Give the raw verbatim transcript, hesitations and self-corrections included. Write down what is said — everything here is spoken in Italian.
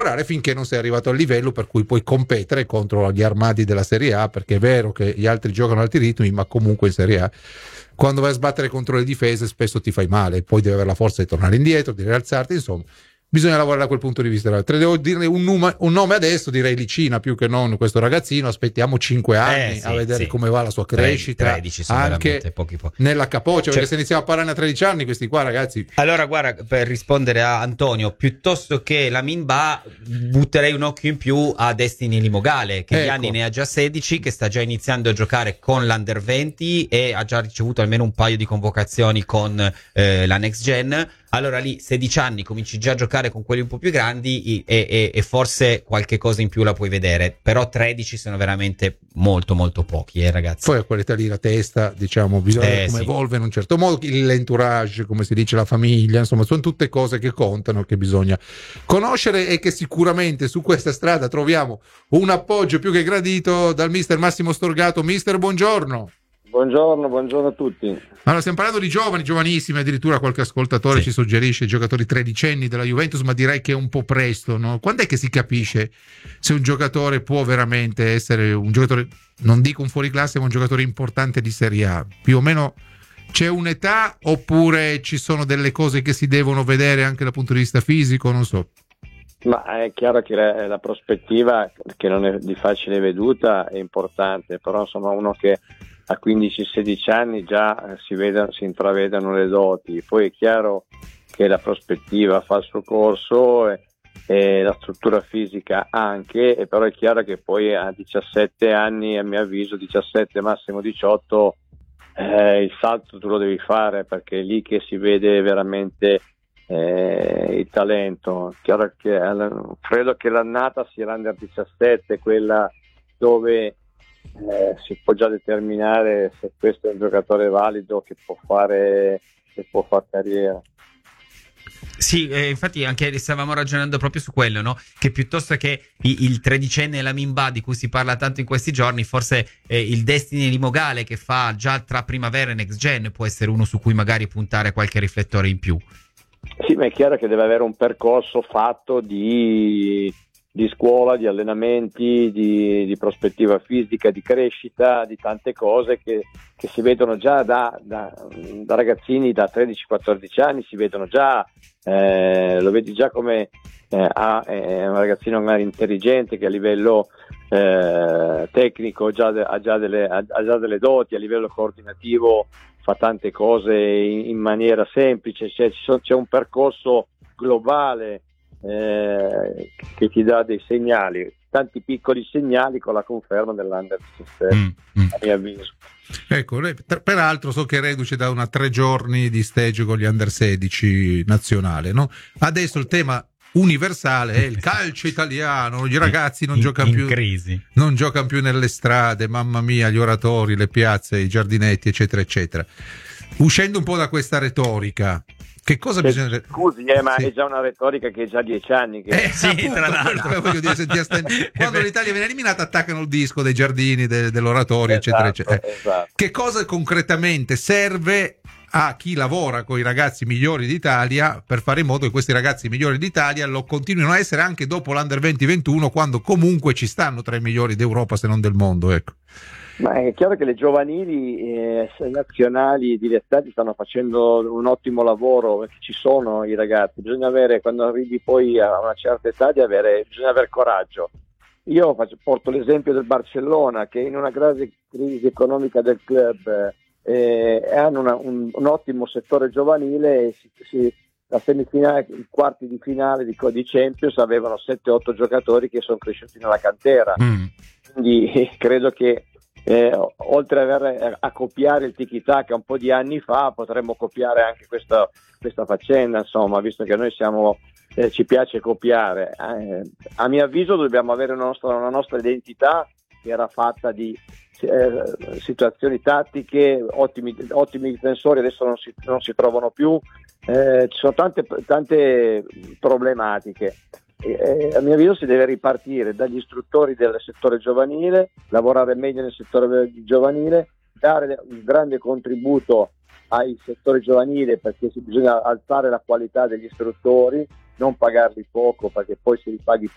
lavorare finché non sei arrivato al livello per cui puoi competere contro gli armadi della Serie A, perché è vero che gli altri giocano alti ritmi, ma comunque in Serie A quando vai a sbattere contro le difese spesso ti fai male, poi devi avere la forza di tornare indietro, di rialzarti, insomma bisogna lavorare da quel punto di vista. Te devo dire un, nome, un nome adesso, direi Licina più che non questo ragazzino. Aspettiamo cinque anni eh, sì, a vedere sì. come va la sua crescita, tredici sono anche pochi, pochi. nella capoccia, cioè, perché se iniziamo a parlare a tredici anni questi qua ragazzi. Allora guarda, per rispondere a Antonio, piuttosto che Lamine Ba butterei un occhio in più a Destiny Limogale, che ecco. gli anni ne ha già sedici, che sta già iniziando a giocare con l'Under venti e ha già ricevuto almeno un paio di convocazioni con eh, la Next Gen. Allora lì sedici anni cominci già a giocare con quelli un po' più grandi e, e, e forse qualche cosa in più la puoi vedere, però tredici sono veramente molto molto pochi, eh ragazzi. Poi a quell'età lì la testa, diciamo, bisogna eh, vedere come sì. evolve in un certo modo, l'entourage, come si dice, la famiglia, insomma sono tutte cose che contano, che bisogna conoscere e che sicuramente su questa strada troviamo un appoggio più che gradito dal mister Massimo Storgato. Mister, buongiorno. Buongiorno, buongiorno a tutti. Allora, stiamo parlando di giovani, giovanissimi, addirittura qualche ascoltatore sì. ci suggerisce giocatori tredicenni della Juventus, ma direi che è un po' presto, no? Quando è che si capisce se un giocatore può veramente essere un giocatore, non dico un fuoriclasse, ma un giocatore importante di Serie A? Più o meno c'è un'età oppure ci sono delle cose che si devono vedere anche dal punto di vista fisico? Non so. Ma è chiaro che la, la prospettiva, che non è di facile veduta, è importante, però insomma uno che a quindici sedici anni già si, vede, si intravedono le doti, poi è chiaro che la prospettiva fa il suo corso e, e la struttura fisica anche, e però è chiaro che poi a diciassette anni, a mio avviso diciassette massimo diciotto, eh, il salto tu lo devi fare, perché è lì che si vede veramente eh, il talento. Chiaro che credo che l'annata sia l'Under diciassette, quella dove Eh, si può già determinare se questo è un giocatore valido che può fare, che può fare carriera. Sì, eh, infatti anche stavamo ragionando proprio su quello, no? Che piuttosto che il, il tredicenne Lamine Ba di cui si parla tanto in questi giorni, forse eh, il Destiny Limogale che fa già tra primavera e Next Gen può essere uno su cui magari puntare qualche riflettore in più. Sì, ma è chiaro che deve avere un percorso fatto di di scuola, di allenamenti, di, di prospettiva fisica, di crescita, di tante cose che, che si vedono già da, da, da ragazzini da tredici quattordici anni, si vedono già, eh, lo vedi già come eh, ha, è un ragazzino magari intelligente che a livello eh, tecnico già, ha, già delle, ha, ha già delle doti, a livello coordinativo fa tante cose in, in maniera semplice, cioè, ci sono, c'è un percorso globale Eh, che ti dà dei segnali, tanti piccoli segnali con la conferma dell'Under diciassette, mm, mm. a mio avviso. Ecco, peraltro so che reduce da una tre giorni di stage con gli Under sedici nazionale, no? Adesso il tema universale è il calcio italiano, i ragazzi non in, giocano in più crisi. non giocano più nelle strade, mamma mia, gli oratori, le piazze, i giardinetti, eccetera eccetera. Uscendo un po' da questa retorica, che cosa che, bisogna... Scusi, eh, ma sì. è già una retorica che è già dieci anni. Che... Eh, sì, appunto, tra l'altro. Voglio dire, se ti asten... Quando l'Italia viene eliminata attaccano il disco dei giardini, de- dell'oratorio, esatto, eccetera, eccetera. Esatto. Che cosa concretamente serve a chi lavora con i ragazzi migliori d'Italia per fare in modo che questi ragazzi migliori d'Italia lo continuino a essere anche dopo l'Under venti ventuno, quando comunque ci stanno tra i migliori d'Europa, se non del mondo, ecco. Ma è chiaro che le giovanili eh, nazionali dilettanti stanno facendo un ottimo lavoro, perché ci sono i ragazzi, bisogna avere, quando arrivi poi a una certa età, di avere, bisogna avere coraggio. Io faccio, porto l'esempio del Barcellona, che in una grave crisi economica del club eh, hanno una, un, un ottimo settore giovanile e si, si, la semifinale, i quarti di finale di, di Champions avevano sette otto giocatori che sono cresciuti nella cantera, mm. quindi credo che Eh, oltre ad aver a copiare il tiki-taka un po' di anni fa, potremmo copiare anche questa, questa faccenda, insomma, visto che noi siamo, eh, ci piace copiare. Eh, a mio avviso dobbiamo avere una nostra, una nostra identità che era fatta di eh, situazioni tattiche, ottimi, ottimi difensori, adesso non si, non si trovano più, eh, ci sono tante, tante problematiche. Eh, a mio avviso si deve ripartire dagli istruttori del settore giovanile, lavorare meglio nel settore giovanile, dare un grande contributo ai settori giovanili, perché bisogna alzare la qualità degli istruttori, non pagarli poco, perché poi se li paghi